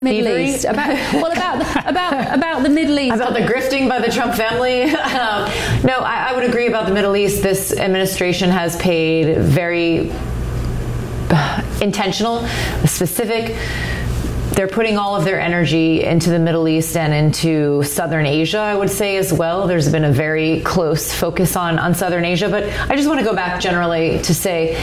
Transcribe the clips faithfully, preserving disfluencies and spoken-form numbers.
Middle East, about well about the, about about the Middle East, about the grifting by the Trump family. um, no, I, I would agree about the Middle East. This administration has paid very intentional, specific. They're putting all of their energy into the Middle East and into Southern Asia, I would say, as well. There's been a very close focus on on Southern Asia, but I just want to go back generally to say,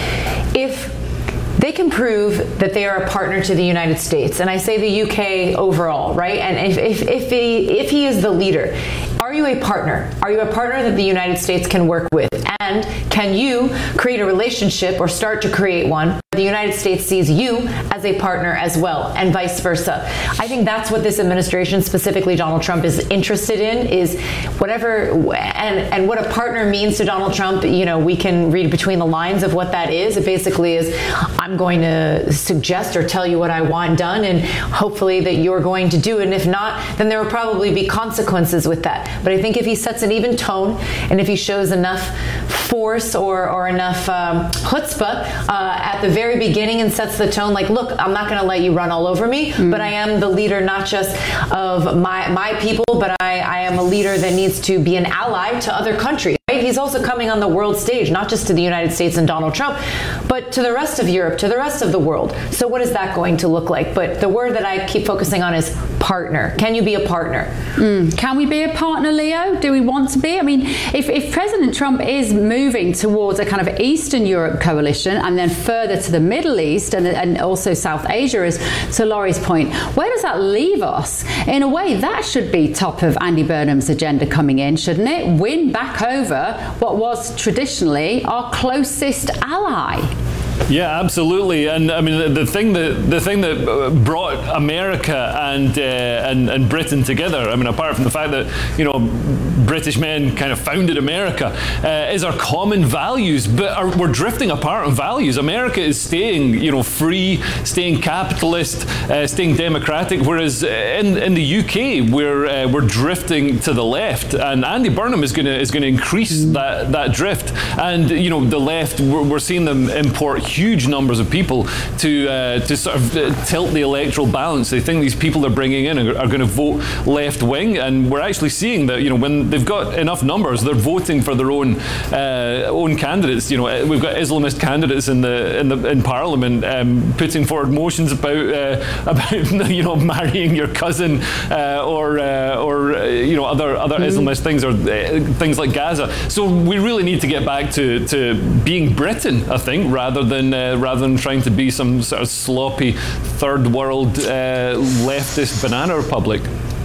if they can prove that they are a partner to the United States, and I say the U K overall, right? And if, if, if, he, if he is the leader, are you a partner? Are you a partner that the United States can work with? And can you create a relationship or start to create one? The United States sees you as a partner as well, and vice versa. I think that's what this administration, specifically Donald Trump, is interested in, is whatever, and, and what a partner means to Donald Trump, you know, we can read between the lines of what that is. It basically is, I'm going to suggest or tell you what I want done, and hopefully that you're going to do it. And if not, then there will probably be consequences with that. But I think if he sets an even tone, and if he shows enough force or, or enough um, chutzpah uh, at the very beginning and sets the tone, like, look, I'm not going to let you run all over me, mm. but I am the leader not just of my, my people, but I, I am a leader that needs to be an ally to other countries. Right? He's also coming on the world stage, not just to the United States and Donald Trump, but to the rest of Europe, to the rest of the world. So what is that going to look like? But the word that I keep focusing on is partner. Can you be a partner? Mm. Can we be a partner, Leo? Do we want to be? I mean, if, if President Trump is moving towards a kind of Eastern Europe coalition and then further to the Middle East and, and also South Asia, as to Laurie's point, where does that leave us? In a way, that should be top of Andy Burnham's agenda coming in, shouldn't it? Win back over what was traditionally our closest ally. Yeah, absolutely. And I mean, the, the thing that the thing that brought America and uh, and and Britain together, I mean, apart from the fact that, you know, British men kind of founded America, uh, is our common values. But our, we're drifting apart on values. America is staying, you know, free, staying capitalist, uh, staying democratic, whereas in in the U K we're uh, we're drifting to the left. And Andy Burnham is going to is going to increase that that drift. And you know, the left, we're, we're seeing them import huge numbers of people to uh, to sort of uh, tilt the electoral balance. They think these people they're bringing in are, are going to vote left wing, and we're actually seeing that, you know, when they've got enough numbers, they're voting for their own uh, own candidates. You know, we've got Islamist candidates in the in the in Parliament um, putting forward motions about uh, about you know, marrying your cousin uh, or uh, or uh, you know, other other mm. Islamist things, or uh, things like Gaza. So we really need to get back to to being Britain, I think, rather than Uh, rather than trying to be some sort of sloppy third world uh, leftist banana republic.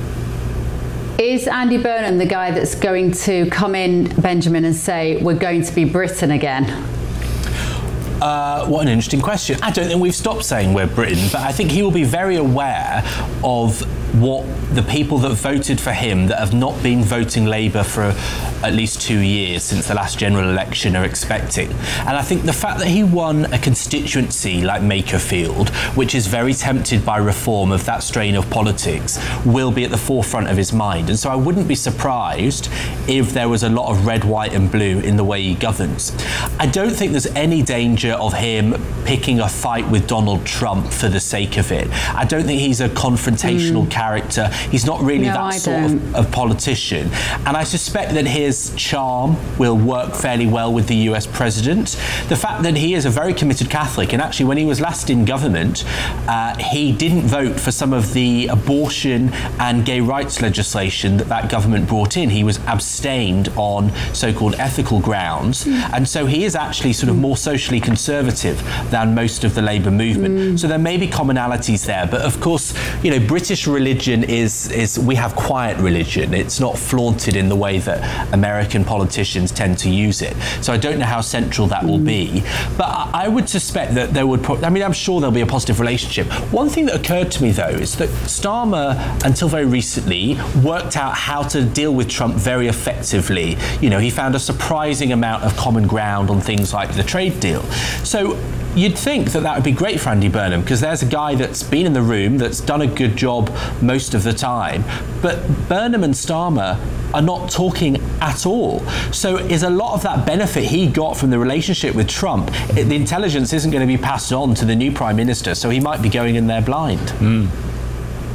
Is Andy Burnham the guy that's going to come in, Benjamin, and say we're going to be Britain again? Uh, what an interesting question. I don't think we've stopped saying we're Britain, but I think he will be very aware of what the people that voted for him that have not been voting Labour for at least two years since the last general election are expecting. And I think the fact that he won a constituency like Makerfield, which is very tempted by reform of that strain of politics, will be at the forefront of his mind. And so I wouldn't be surprised if there was a lot of red, white and blue in the way he governs. I don't think there's any danger of him picking a fight with Donald Trump for the sake of it. I don't think he's a confrontational mm. character. He's not really no, that I sort of, of politician. And I suspect that his charm will work fairly well with the U S president. The fact that he is a very committed Catholic, and actually when he was last in government, uh, he didn't vote for some of the abortion and gay rights legislation that that government brought in. He was abstained on so-called ethical grounds. Mm. And so he is actually sort of more socially conservative than most of the Labour movement. Mm. So there may be commonalities there. But of course, you know, British religion is, is we have quiet religion. It's not flaunted in the way that American politicians tend to use it. So I don't know how central that will be. But I would suspect that there would, pro- I mean, I'm sure there'll be a positive relationship. One thing that occurred to me, though, is that Starmer, until very recently, worked out how to deal with Trump very effectively. You know, he found a surprising amount of common ground on things like the trade deal. So you'd think that that would be great for Andy Burnham, because there's a guy that's been in the room, that's done a good job most of the time. But Burnham and Starmer are not talking at all. So is a lot of that benefit he got from the relationship with Trump, it, the intelligence isn't going to be passed on to the new Prime Minister, so he might be going in there blind. Mm.